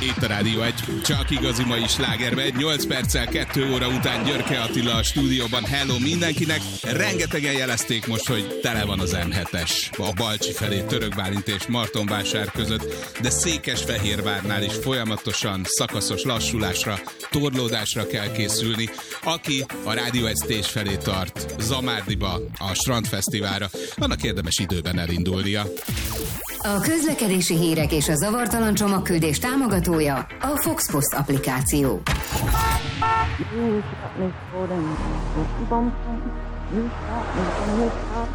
Itt a Rádió 1, csak igazi mai slágerben, 8 perccel 2 óra után Györke Attila a stúdióban. Hello mindenkinek! Rengetegen jelezték most, hogy tele van az M7-es a Balcsi felé, Török Bálint és Martonvásár között, de Székesfehérvárnál is folyamatosan szakaszos lassulásra, torlódásra kell készülni. Aki a Rádió 1 stage felé tart, Zamárdiba, a Strandfesztiválra, annak érdemes időben elindulnia. A közlekedési hírek és a zavartalan csomagküldés támogatója a Fox Post applikáció.